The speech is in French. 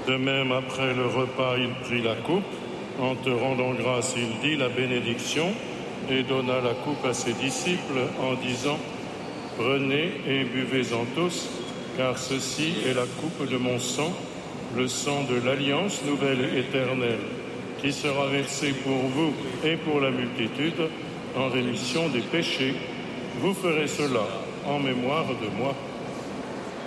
De même, après le repas, il prit la coupe. En te rendant grâce, il dit la bénédiction et donna la coupe à ses disciples en disant : Prenez et buvez-en tous, car ceci est la coupe de mon sang, le sang de l'alliance nouvelle et éternelle, qui sera versé pour vous et pour la multitude en rémission des péchés. Vous ferez cela en mémoire de moi.